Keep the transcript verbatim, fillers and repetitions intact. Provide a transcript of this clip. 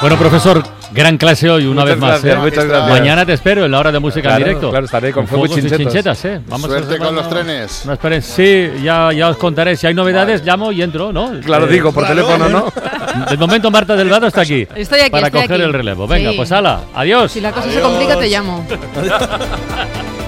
Bueno, profesor, gran clase hoy, una muchas vez más. Gracias, ¿eh? Muchas gracias. Mañana te espero en la hora de música claro, en directo. Claro, estaré con, con fuegos y chinchetos. chinchetas, ¿eh? Vamos Suerte a con los trenes. No esperen, sí, ya, ya os contaré. Si hay novedades, vale. llamo y entro, ¿no? Claro, eh, digo, por claro. teléfono, ¿no? De momento, Marta Delgado está aquí. Estoy aquí, Para estoy coger aquí. el relevo. Venga, sí. pues ala, adiós. Si la cosa adiós. se complica, te llamo.